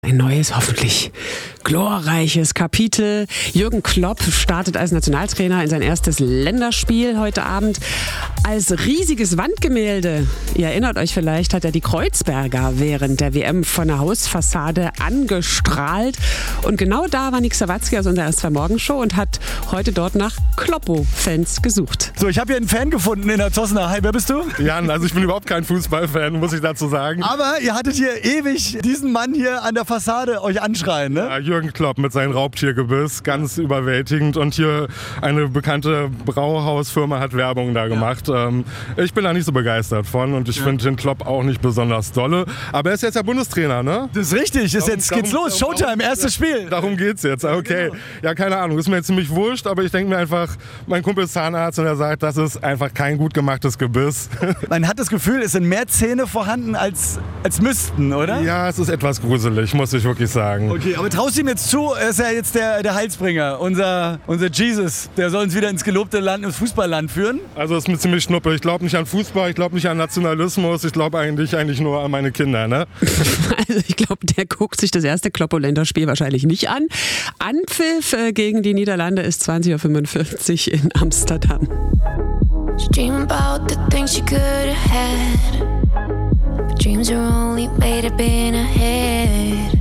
Ein neues, hoffentlich glorreiches Kapitel. Jürgen Klopp startet als Nationaltrainer in sein erstes Länderspiel heute Abend. Als riesiges Wandgemälde, ihr erinnert euch vielleicht, hat er die Kreuzberger während der WM von der Hausfassade angestrahlt. Und genau da war Nick Sawatzki aus unserer S2 Morgenshow und hat heute dort nach Kloppo-Fans gesucht. So, ich habe hier einen Fan gefunden in der Tossener. Hi, wer bist du? Jan, also ich bin überhaupt kein Fußballfan, muss ich dazu sagen. Aber ihr hattet hier ewig diesen Mann hier an der Fassade euch anschreien, ne? Ja, Jürgen Klopp mit seinem Raubtiergebiss, ganz überwältigend. Und hier eine bekannte Brauhausfirma hat Werbung da gemacht. Ich bin da nicht so begeistert von und ich finde den Klopp auch nicht besonders dolle. Aber er ist jetzt der Bundestrainer, ne? Das ist richtig, jetzt geht's los. Showtime, erstes Spiel. Darum geht's jetzt, okay. Ja, keine Ahnung, ist mir ziemlich wurscht, aber ich denke mir einfach, mein Kumpel ist Zahnarzt und er sagt, das ist einfach kein gut gemachtes Gebiss. Man hat das Gefühl, es sind mehr Zähne vorhanden als müssten, oder? Ja, es ist etwas gruselig, muss ich wirklich sagen. Okay, aber traust du ihm jetzt zu, er ist ja jetzt der Heilsbringer, unser Jesus, der soll uns wieder ins gelobte Land, ins Fußballland führen? Also ist mir ziemlich schnuppe. Ich glaube nicht an Fußball, ich glaube nicht an Nationalismus, ich glaube eigentlich nur an meine Kinder, ne? Also ich glaube, der guckt sich das erste Kloppo-Länderspiel wahrscheinlich nicht an. Anpfiff gegen die Niederlande ist 20:45 Uhr in Amsterdam. Dream about the things you could have had, but dreams are only made up in a head.